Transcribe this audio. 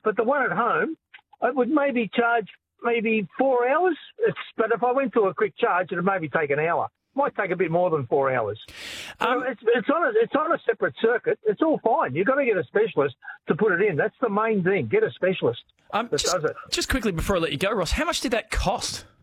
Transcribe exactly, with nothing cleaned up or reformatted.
But the one at home, it would maybe charge maybe four hours. It's, but if I went to a quick charge, it would maybe take an hour. Might take a bit more than four hours. Um, you know, it's, it's on a it's on a separate circuit. It's all fine. You've got to get a specialist to put it in. That's the main thing. Get a specialist um, that just, does it. Just quickly before I let you go, Ross, how much did that cost?